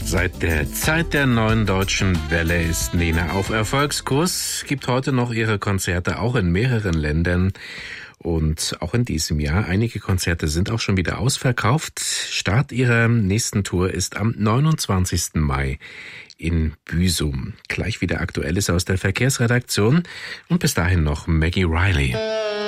Seit der Zeit der Neuen Deutschen Welle ist Nena auf Erfolgskurs, gibt heute noch ihre Konzerte auch in mehreren Ländern und auch in diesem Jahr. Einige Konzerte sind auch schon wieder ausverkauft. Start ihrer nächsten Tour ist am 29. Mai in Büsum. Gleich wieder Aktuelles aus der Verkehrsredaktion und bis dahin noch Maggie Riley.